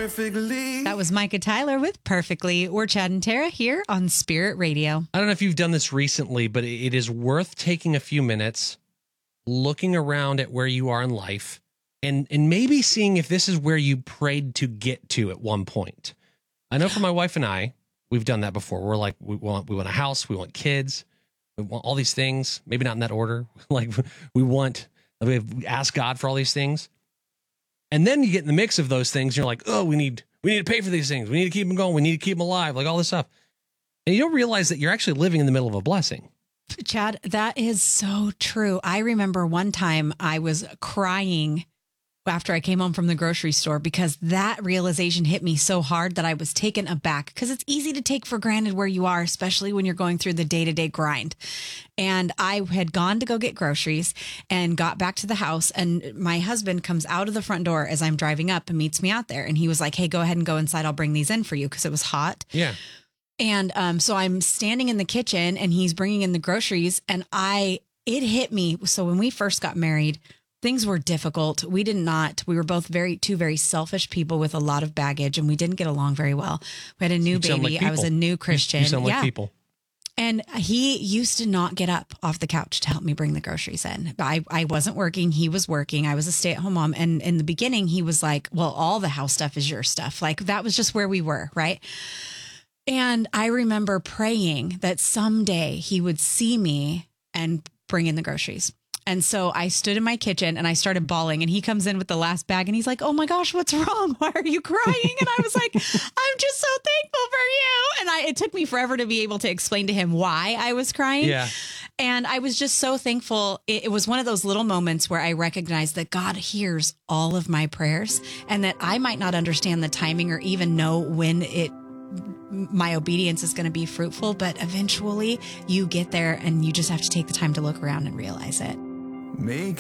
perfectly. That was Micah Tyler with Perfectly. We're Chad and Tara here on Spirit Radio. I don't know if you've done this recently, but it is worth taking a few minutes, looking around at where you are in life, and maybe seeing if this is where you prayed to get to at one point. I know for my wife and I, we've done that before. We're like, we want a house, we want kids, we want all these things, maybe not in that order. Like we ask God for all these things. And then you get in the mix of those things. And you're like, oh, we need to pay for these things. We need to keep them going. We need to keep them alive, like all this stuff. And you don't realize that you're actually living in the middle of a blessing. Chad, that is so true. I remember one time I was crying after I came home from the grocery store because that realization hit me so hard that I was taken aback, because it's easy to take for granted where you are, especially when you're going through the day-to-day grind. And I had gone to go get groceries and got back to the house, and my husband comes out of the front door as I'm driving up and meets me out there. And he was like, hey, go ahead and go inside. I'll bring these in for you, because it was hot. Yeah. And so I'm standing in the kitchen and he's bringing in the groceries, and it hit me. So when we first got married, things were difficult. We were both two very selfish people with a lot of baggage, and we didn't get along very well. We had a new baby. I was a new Christian. You sound like people. And he used to not get up off the couch to help me bring the groceries in. I wasn't working. He was working. I was a stay-at-home mom. And in the beginning, he was like, well, all the house stuff is your stuff. Like, that was just where we were, right? And I remember praying that someday he would see me and bring in the groceries. And so I stood in my kitchen and I started bawling, and he comes in with the last bag and he's like, oh my gosh, what's wrong? Why are you crying? And I was like, I'm just so thankful for you. And it took me forever to be able to explain to him why I was crying. Yeah. And I was just so thankful. It was one of those little moments where I recognized that God hears all of my prayers, and that I might not understand the timing or even know when my obedience is going to be fruitful, but eventually you get there and you just have to take the time to look around and realize it. Make